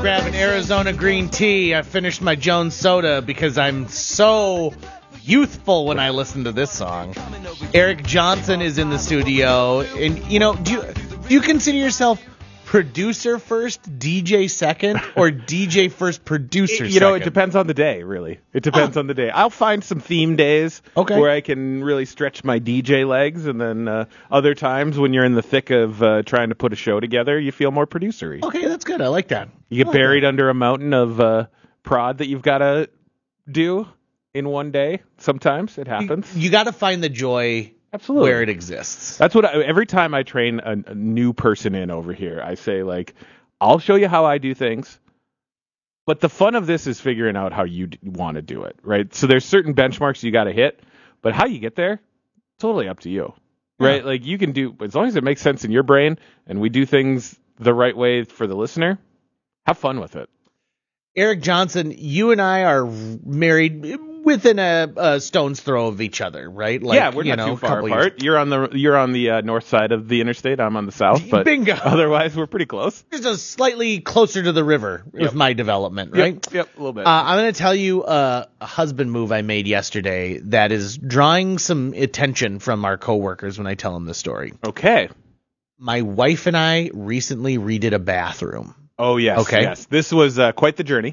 grab an Arizona green tea. I finished my Jones soda because I'm so youthful when I listen to this song. Eric Johnson is in the studio, and do you consider yourself producer first, DJ second, or DJ first, producer second? It depends on the day, really. It depends on the day. I'll find some theme days where I can really stretch my DJ legs, and then other times when you're in the thick of trying to put a show together, you feel more producery. Okay, that's good. I like that. You get buried under a mountain of prod that you've got to do in one day. Sometimes it happens. You got to find the joy. Absolutely. Where it exists. That's what every time I train a new person in over here, I say, I'll show you how I do things, but the fun of this is figuring out how you want to do it, right? So there's certain benchmarks you got to hit, but how you get there, totally up to you, right? Yeah. You can do, as long as it makes sense in your brain and we do things the right way for the listener, have fun with it. Eric Johnson, you and I are married within a stone's throw of each other, right? We're not too far apart. You're on the north side of the interstate. I'm on the south, but bingo. Otherwise we're pretty close. Just slightly closer to the river with my development, right? Yep, a little bit. I'm going to tell you a husband move I made yesterday that is drawing some attention from our coworkers when I tell them this story. Okay. My wife and I recently redid a bathroom. Oh, yes. Okay. Yes. This was quite the journey.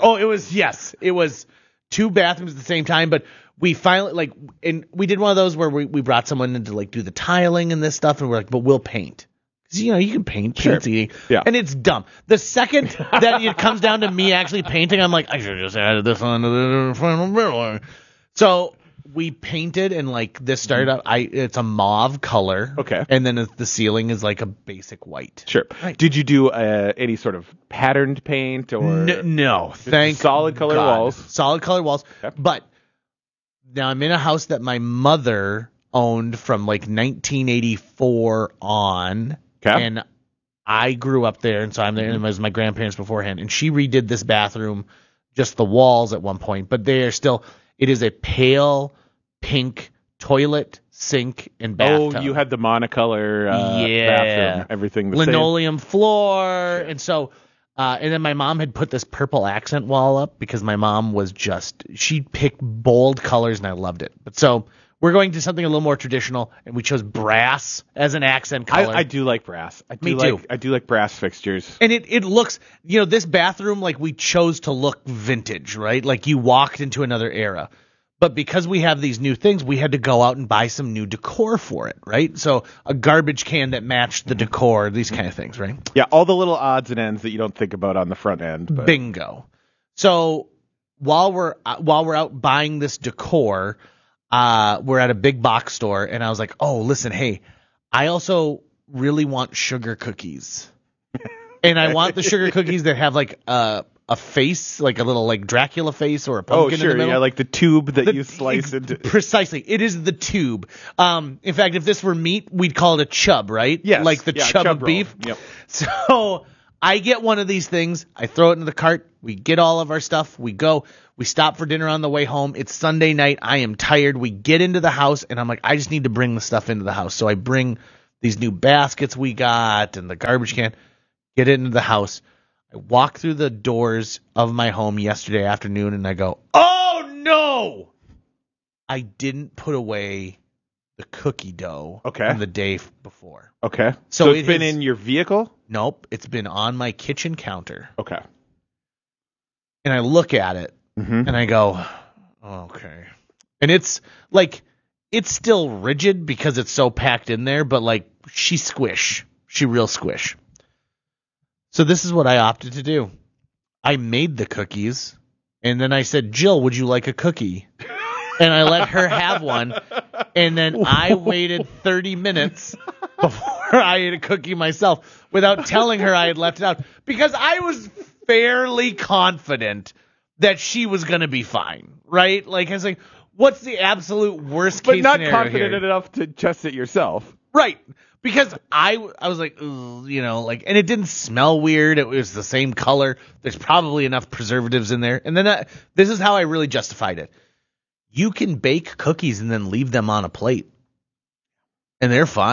It was 2 bathrooms at the same time, but we finally, and we did one of those where we brought someone in to, do the tiling and this stuff, and we're like, but we'll paint. Because, you can paint. Sure. Yeah. And it's dumb. The second that it comes down to me actually painting, I'm like, I should have just added this onto the final mirror. So we painted, and this started out. It's a mauve color. Okay. And then the ceiling is a basic white. Sure. Right. Did you do any sort of patterned paint or no? Thank solid color God. walls. Solid color walls. Okay. But now I'm in a house that my mother owned from 1984 on. Okay. And I grew up there, and so I'm there. And it was my grandparents beforehand, and she redid this bathroom, just the walls at one point, but they are still. It is a pale pink toilet, sink, and bathtub. Oh, you had the monocolor bathroom, everything the linoleum floor, and so, and then my mom had put this purple accent wall up because my mom was she picked bold colors, and I loved it. But so we're going to something a little more traditional, and we chose brass as an accent color. I do like brass. Me too. I do like brass fixtures. And it looks, this bathroom, we chose to look vintage, right? You walked into another era. But because we have these new things, we had to go out and buy some new decor for it, right? So a garbage can that matched the decor, these kind of things, right? Yeah, all the little odds and ends that you don't think about on the front end. But. Bingo. So while we're out buying this decor, we're at a big box store, and I was like, oh, listen, hey, I also really want sugar cookies. And I want the sugar cookies that have a face, a little Dracula face or a pumpkin in the middle. Yeah, the tube that you slice into. Precisely. It is the tube. In fact, if this were meat, we'd call it a chub, right? Yes. Chub of roll. beef. Yep. So I get one of these things. I throw it in the cart. We get all of our stuff. We go. We stop for dinner on the way home. It's Sunday night. I am tired. We get into the house, and I'm like, I just need to bring the stuff into the house. So I bring these new baskets we got and the garbage can, get it into the house. I walk through the doors of my home yesterday afternoon, and I go, oh, no! I didn't put away the cookie dough from the day before. Okay. So it's been in your vehicle? Nope. It's been on my kitchen counter. Okay. And I look at it, and I go, okay. And it's it's still rigid because it's so packed in there, but she squish. She real squish. So this is what I opted to do. I made the cookies, and then I said, Jill, would you like a cookie? And I let her have one, and then I waited 30 minutes before I ate a cookie myself without telling her I had left it out because I was fairly confident that she was going to be fine, right? I was like, what's the absolute worst case scenario here? But not confident enough to test it yourself. Right. Because I was like, and it didn't smell weird. It was the same color. There's probably enough preservatives in there. And then this is how I really justified it. You can bake cookies and then leave them on a plate. And they're fine.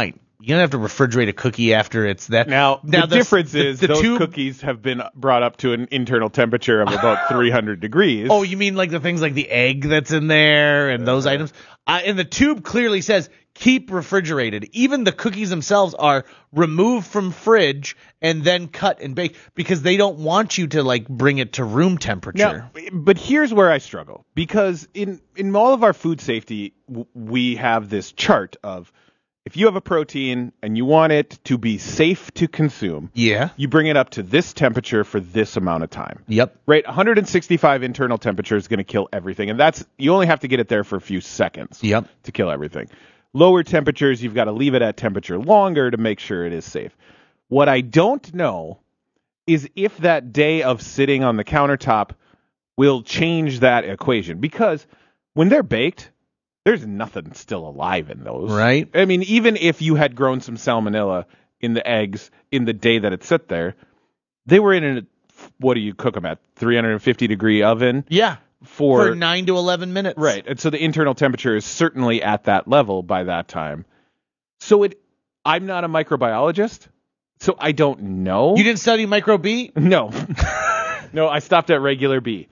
You don't have to refrigerate a cookie after it's that. Now the difference is those cookies have been brought up to an internal temperature of about 300 degrees. Oh, you mean like the things like the egg that's in there and those items? And the tube clearly says keep refrigerated. Even the cookies themselves are removed from fridge and then cut and baked because they don't want you to like bring it to room temperature. Now, but here's where I struggle, because in all of our food safety, we have this chart of, if you have a protein and you want it to be safe to consume, you bring it up to this temperature for this amount of time. Yep. Right? 165 internal temperature is going to kill everything. And you only have to get it there for a few seconds to kill everything. Lower temperatures, you've got to leave it at temperature longer to make sure it is safe. What I don't know is if that day of sitting on the countertop will change that equation. Because when they're baked, there's nothing still alive in those. Right. I mean, even if you had grown some salmonella in the eggs in the day that it sat there, they were in what do you cook them at? 350 degree oven? Yeah. For 9 to 11 minutes. Right. And so the internal temperature is certainly at that level by that time. So I'm not a microbiologist, so I don't know. You didn't study micro B? No. No, I stopped at regular B.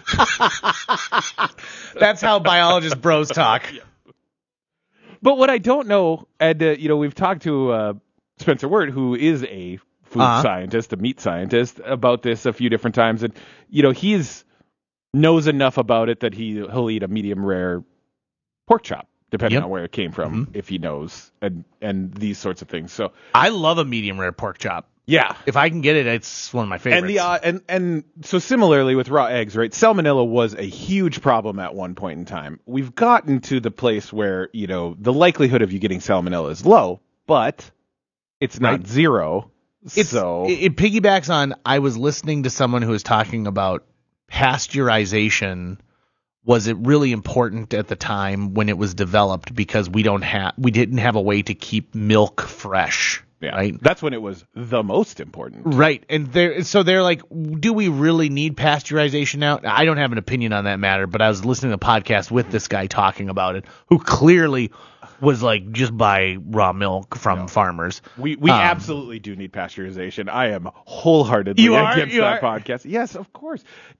That's how biologist bros talk. Yeah. But what I don't know, and we've talked to Spencer Word, who is a food scientist, a meat scientist, about this a few different times, and he's knows enough about it that he'll eat a medium rare pork chop, depending on where it came from, if he knows, and these sorts of things. So I love a medium rare pork chop. Yeah. If I can get it, it's one of my favorites. And so similarly with raw eggs, right? Salmonella was a huge problem at one point in time. We've gotten to the place where, the likelihood of you getting salmonella is low, but it's not zero. It piggybacks on, I was listening to someone who was talking about pasteurization. Was it really important at the time when it was developed because we didn't have a way to keep milk fresh. Yeah, right. That's when it was the most important. Right. And they're like, do we really need pasteurization now? I don't have an opinion on that matter, but I was listening to a podcast with this guy talking about it, who clearly was like, just buy raw milk from farmers. We absolutely do need pasteurization. I am wholeheartedly against that podcast. Yes, of course.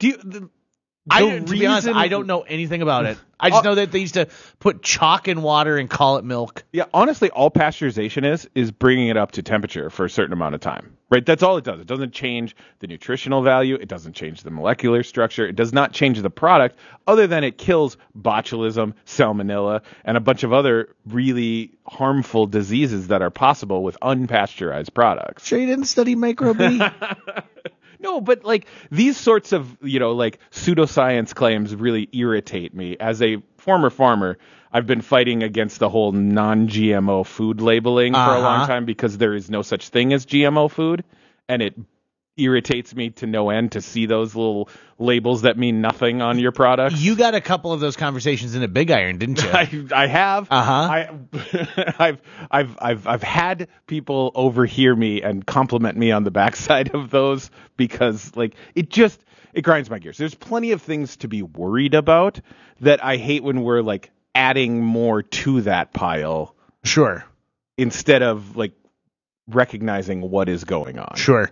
To be honest, I don't know anything about it. I just know that they used to put chalk in water and call it milk. Yeah, honestly, all pasteurization is bringing it up to temperature for a certain amount of time. Right? That's all it does. It doesn't change the nutritional value. It doesn't change the molecular structure. It does not change the product, other than it kills botulism, salmonella, and a bunch of other really harmful diseases that are possible with unpasteurized products. Sure you didn't study microbe? No, but like these sorts of, pseudoscience claims really irritate me. As a former farmer, I've been fighting against the whole non-GMO food labeling for a long time because there is no such thing as GMO food, and it irritates me to no end to see those little labels that mean nothing on your product. You got a couple of those conversations in a Big Iron, didn't you? I have. I've had people overhear me and compliment me on the backside of those because it grinds my gears. There's plenty of things to be worried about that I hate when we're like adding more to that pile. Sure. Instead of like recognizing what is going on. Sure.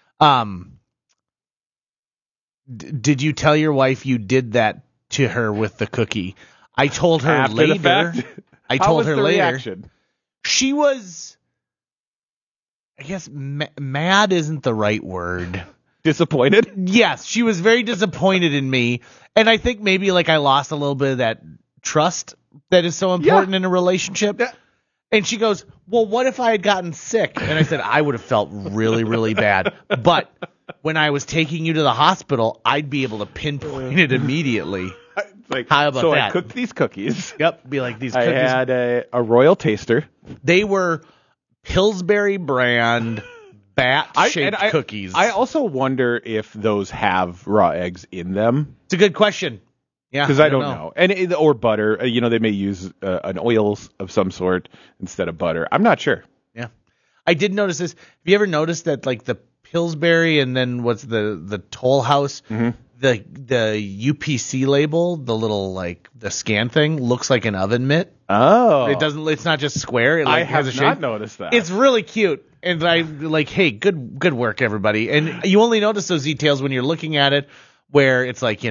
Did you tell your wife you did that to her with the cookie? I told her After later. The fact? I told her later. Reaction? She was, I guess, mad isn't the right word. Disappointed? Yes, she was very disappointed in me, and I think maybe like I lost a little bit of that trust that is so important in a relationship. Yeah. And she goes, well, what if I had gotten sick? And I said, I would have felt really, really bad. But when I was taking you to the hospital, I'd be able to pinpoint it immediately. Like, how about that? I cooked these cookies. Yep, be like these cookies. I had a Royal Taster. They were Pillsbury brand bat-shaped cookies. I also wonder if those have raw eggs in them. It's a good question. Yeah, because I don't know. Or butter. They may use an oil of some sort instead of butter. I'm not sure. Yeah, I did notice this. Have you ever noticed that like the Pillsbury and then what's the Toll House? the UPC label, the little like the scan thing, looks like an oven mitt. Oh. It doesn't. It's not just square. It I has a have not shape. noticed that. It's really cute, and I like. Hey, good work, everybody. And you only notice those details when you're looking at it, where it's like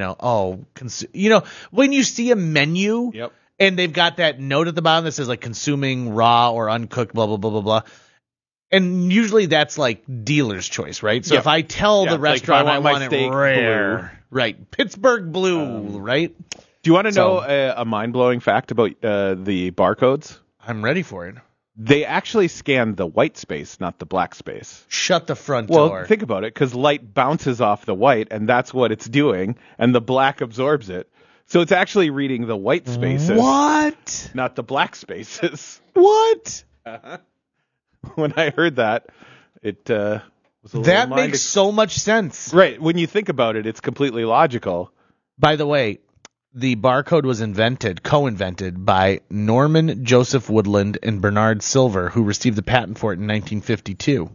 when you see a menu. Yep. And they've got that note at the bottom that says like consuming raw or uncooked, blah blah blah blah blah. And usually that's like dealer's choice, right? So if I tell the restaurant I want it rare, blue. Right? Pittsburgh blue, right? Do you want to know a mind-blowing fact about the barcodes? I'm ready for it. They actually scan the white space, not the black space. Shut the front door. Well, think about it, because light bounces off the white, and that's what it's doing, and the black absorbs it. So it's actually reading the white spaces. What? Not the black spaces. What? When I heard that, it was a little That makes so much sense. Right. When you think about it, it's completely logical. By the way, the barcode was co-invented by Norman Joseph Woodland and Bernard Silver, who received the patent for it in 1952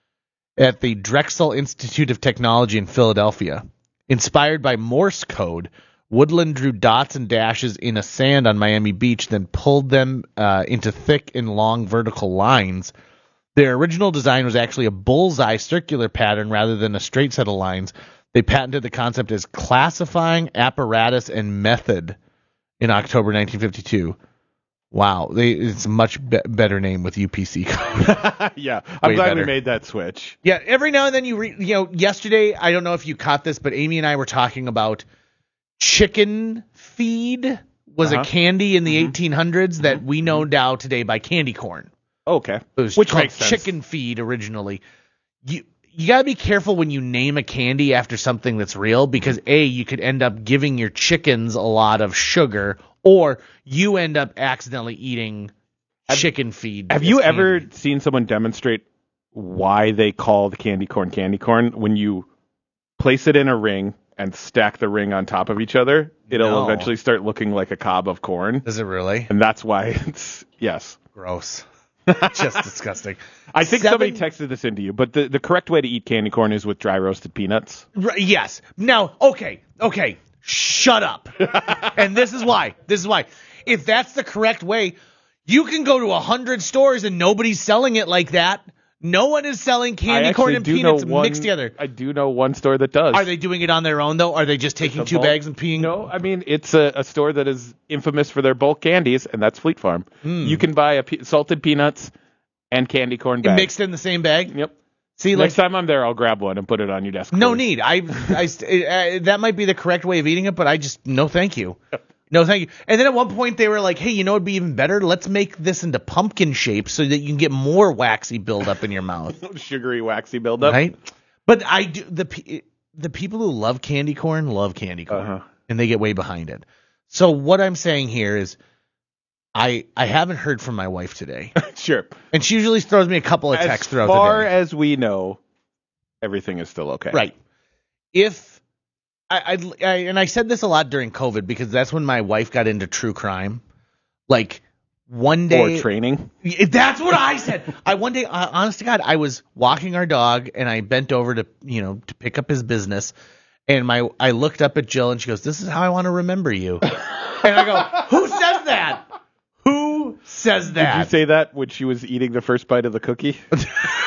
at the Drexel Institute of Technology in Philadelphia. Inspired by Morse code, Woodland drew dots and dashes in a sand on Miami Beach, then pulled them into thick and long vertical lines. Their original design was actually a bullseye circular pattern rather than a straight set of lines. They patented the concept as classifying apparatus and method in October 1952. Wow, it's a much better name with UPC code. Yeah, I'm glad we made that switch. Yeah, every now and then yesterday, I don't know if you caught this, but Amy and I were talking about chicken feed was a candy in the 1800s that we know now today by candy corn. Okay. Which makes sense. Chicken feed originally. You got to be careful when you name a candy after something that's real because you could end up giving your chickens a lot of sugar or you end up accidentally eating chicken feed. Have you ever seen someone demonstrate why they call the candy corn when you place it in a ring and stack the ring on top of each other? It'll eventually start looking like a cob of corn. Does it really? And that's why it's yes. Gross. Just disgusting. I think somebody texted this into you, but the correct way to eat candy corn is with dry roasted peanuts. Yes. Now, okay. Shut up. And this is why. If that's the correct way, you can go to 100 stores and nobody's selling it like that. No one is selling candy corn and peanuts mixed together. I do know one store that does. Are they doing it on their own, though? Are they just taking two bags and peeing? No, I mean, it's a store that is infamous for their bulk candies, and that's Fleet Farm. You can buy salted peanuts and candy corn bags. Mixed in the same bag? Yep. See, next time I'm there, I'll grab one and put it on your desk. No need. That might be the correct way of eating it, but I just, no thank you. No, thank you. And then at one point they were like, hey, it'd be even better. Let's make this into pumpkin shape so that you can get more waxy buildup in your mouth. Sugary, waxy buildup. Right? But I do the people who love candy corn, and they get way behind it. So what I'm saying here is I haven't heard from my wife today. Sure. And she usually throws me a couple of texts throughout the day. As far as we know, everything is still okay. Right. If I said this a lot during COVID because that's when my wife got into true crime. Like one day. Or training. That's what I said. One day, honest to God, I was walking our dog and I bent over to pick up his business. And I looked up at Jill and she goes, "This is how I want to remember you." And I go, "Who says that? Who says that?" Did you say that when she was eating the first bite of the cookie?